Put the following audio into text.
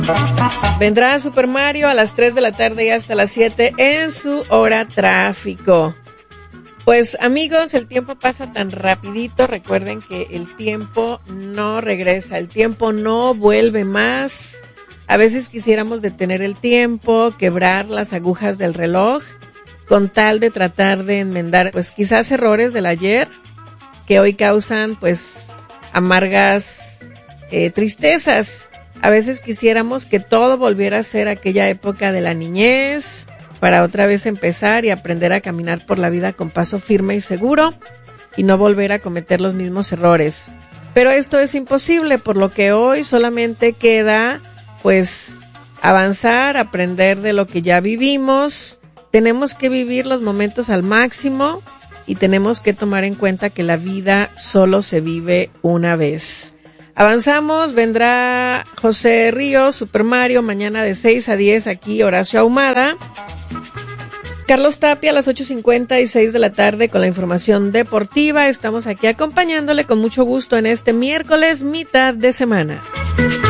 Vendrá Super Mario a las 3 de la tarde y hasta las 7 en su hora tráfico. Pues amigos, el tiempo pasa tan rapidito. Recuerden que el tiempo no regresa, el tiempo no vuelve más. A veces quisiéramos detener el tiempo, quebrar las agujas del reloj, con tal de tratar de enmendar, pues quizás errores del ayer, que hoy causan pues amargas tristezas. A veces quisiéramos que todo volviera a ser aquella época de la niñez, para otra vez empezar y aprender a caminar por la vida con paso firme y seguro y no volver a cometer los mismos errores. Pero esto es imposible, por lo que hoy solamente queda pues avanzar, aprender de lo que ya vivimos. Tenemos que vivir los momentos al máximo y tenemos que tomar en cuenta que la vida solo se vive una vez. Avanzamos, vendrá José Ríos, Super Mario, mañana de 6 a 10 aquí, Horacio Ahumada. Carlos Tapia a las 8:56 de la tarde con la información deportiva. Estamos aquí acompañándole con mucho gusto en este miércoles, mitad de semana.